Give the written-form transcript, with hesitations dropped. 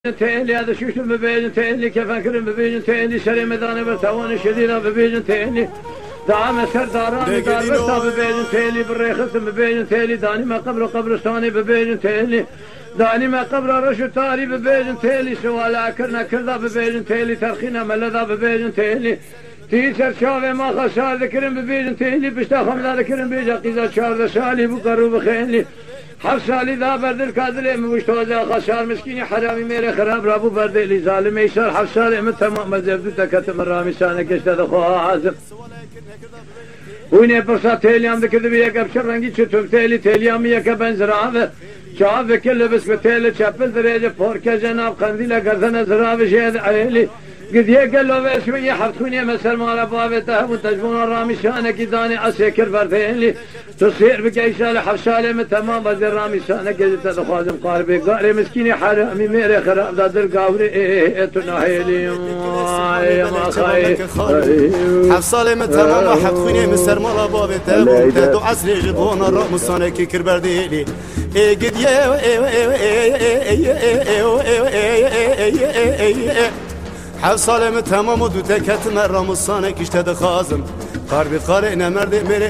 تهلي هذا شوشم ببيجن تهلي كيف أكرم ببيجن تهلي شري مداني برتواني شدينا ببيجن تهلي دعم سر داراني دار برتا ببيجن تهلي بالريخص ببيجن تهلي داني ما قبر قبرستاني ببيجن تهلي داني ما قبر رشو تاري ببيجن تهلي سوالا كرنا كردا ببيجن تهلي ترخينا ملدا ببيجن تهلي تيسر شاوه ما خسار ذكرم ببيجن تهلي بشتا خمدا ذكرم بيجا قيزا شارد سالي بقرو بخينلي حف سالی دا بردل کادله مشتوزه خشار مسکینی حرامی میره خراب رابو بردلی ظالم ایشار حف سالی من تمام مزبدو تکتم رامی سانه کشته دخواه عازم وینه پرسا تیلیام دکرده بی یک ابشر رنگی چطور تیلیامی یک بنزراوه چاوه کل بس به تیل چپل دریجه پورکه جناب قندیل گردن زراوه شهد عیلی قد يقلوا بشوية حفتوني مسر مالا بابته وتجبون الرامي شانك داني أسيكر بردين لي تصير بقى شالة حفشالة من تمام بدر رامي شانك قد تدخوازم قاربي قاري مسكيني حرامي ميري خراب دادر قاوري تناهيلي ما خاي حفصالة من تمام حفتوني مسر مالا بابته وتدو عسري جبون الرامي شانك كر بردين لي قد حفصالة من تمام ودو تكت مرة مصانك اشتد خازم قاربي قارئنا مرد